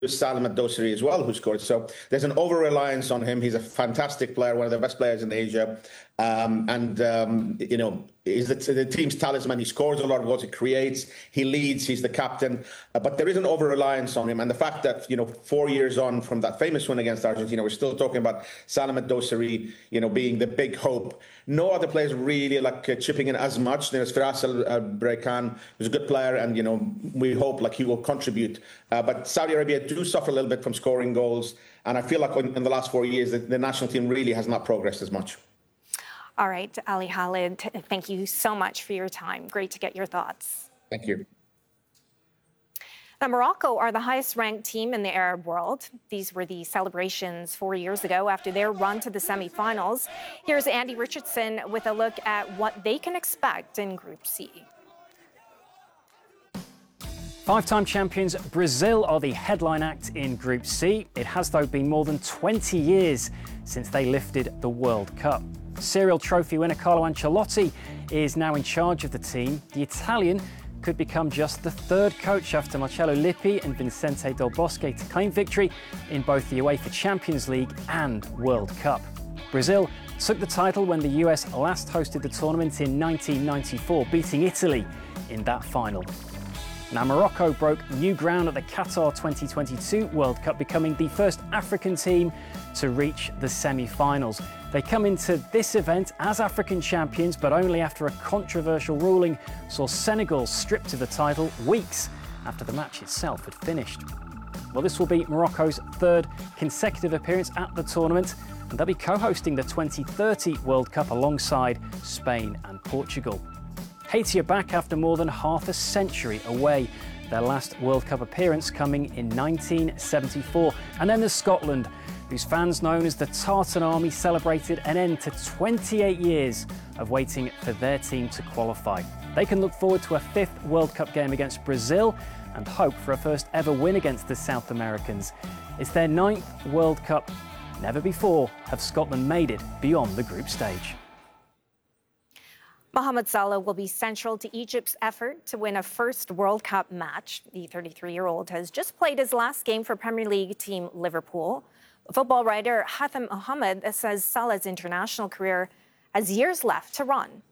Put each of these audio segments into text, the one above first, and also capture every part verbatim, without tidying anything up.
Salam Ad-Dosari as well, who scored. So there's an over-reliance on him. He's a fantastic player, one of the best players in Asia. Um, and, um, you know, he's the, the team's talisman. He scores a lot of goals, he creates, he leads, he's the captain. Uh, but there is an over-reliance on him. And the fact that, you know, four years on from that famous win against Argentina, we're still talking about Salam Ad-Dosari, you know, being the big hope. No other players really like uh, chipping in as much. There's Firas Al-Braikan, who's a good player, and, you know, we hope like he will contribute. Uh, but Saudi Arabia do suffer a little bit from scoring goals. And I feel like in, in the last four years, the, the national team really has not progressed as much. All right, Ali Khalid, thank you so much for your time. Great to get your thoughts. Thank you. Now, Morocco are the highest-ranked team in the Arab world. These were the celebrations four years ago after their run to the semi-finals. Here's Andy Richardson with a look at what they can expect in Group C. Five-time champions Brazil are the headline act in Group C. It has, though, been more than twenty years since they lifted the World Cup. Serial trophy winner Carlo Ancelotti is now in charge of the team. The Italian could become just the third coach after Marcello Lippi and Vincente Del Bosque to claim victory in both the UEFA Champions League and World Cup. Brazil took the title when the U S last hosted the tournament in nineteen ninety-four, beating Italy in that final. Now, Morocco broke new ground at the Qatar twenty twenty-two World Cup, becoming the first African team to reach the semi-finals. They come into this event as African champions, but only after a controversial ruling saw Senegal stripped of the title weeks after the match itself had finished. Well, this will be Morocco's third consecutive appearance at the tournament, and they'll be co-hosting the twenty thirty World Cup alongside Spain and Portugal. Haiti are back after more than half a century away, their last World Cup appearance coming in nineteen seventy-four. And then there's Scotland, whose fans known as the Tartan Army celebrated an end to twenty-eight years of waiting for their team to qualify. They can look forward to a fifth World Cup game against Brazil and hope for a first ever win against the South Americans. It's their ninth World Cup. Never before have Scotland made it beyond the group stage. Mohamed Salah will be central to Egypt's effort to win a first World Cup match. The thirty-three-year-old has just played his last game for Premier League team Liverpool. Football writer Hatham Mohamed says Salah's international career has years left to run.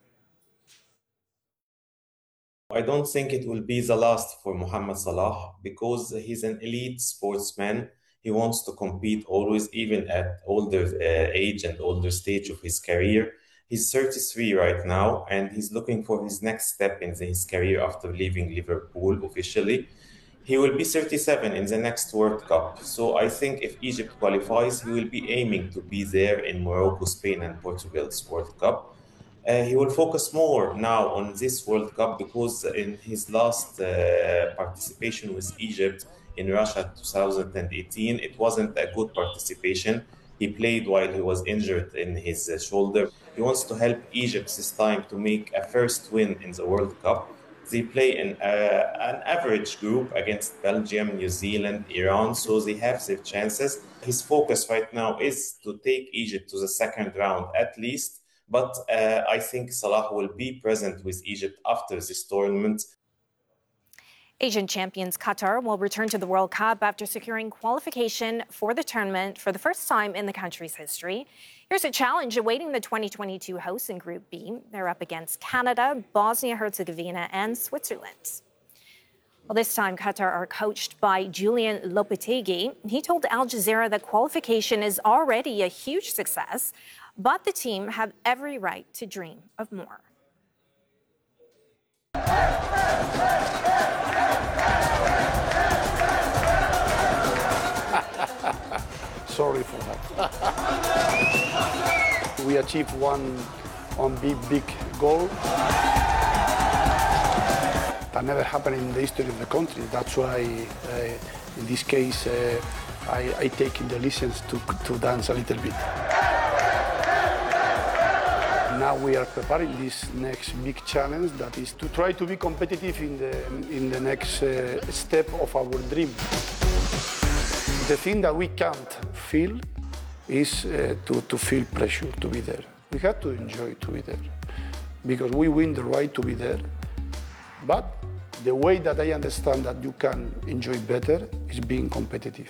I don't think it will be the last for Mohamed Salah because he's an elite sportsman. He wants to compete always, even at older uh, age and older stage of his career. He's thirty-three right now, and he's looking for his next step in his career after leaving Liverpool officially. He will be thirty-seven in the next World Cup. So I think if Egypt qualifies, he will be aiming to be there in Morocco, Spain, and Portugal's World Cup. Uh, he will focus more now on this World Cup because in his last uh, participation with Egypt in Russia two thousand eighteen, it wasn't a good participation. He played while he was injured in his uh, shoulder. He wants to help Egypt this time to make a first win in the World Cup. They play in uh, an average group against Belgium, New Zealand, Iran, so they have their chances. His focus right now is to take Egypt to the second round at least, but uh, I think Salah will be present with Egypt after this tournament. Asian champions Qatar will return to the World Cup after securing qualification for the tournament for the first time in the country's history. Here's a challenge awaiting the twenty twenty-two hosts in Group B. They're up against Canada, Bosnia-Herzegovina, and Switzerland. Well, this time Qatar are coached by Julian Lopetegui. He told Al Jazeera that qualification is already a huge success, but the team have every right to dream of more. Sorry for that. We achieved one, one big, big goal. That never happened in the history of the country. That's why, uh, in this case, uh, I, I take the license to, to dance a little bit. Now we are preparing this next big challenge, that is to try to be competitive in the, in the next uh, step of our dream. The thing that we can't feel is uh, to, to feel pressure to be there. We have to enjoy to be there, because we win the right to be there, but the way that I understand that you can enjoy better is being competitive.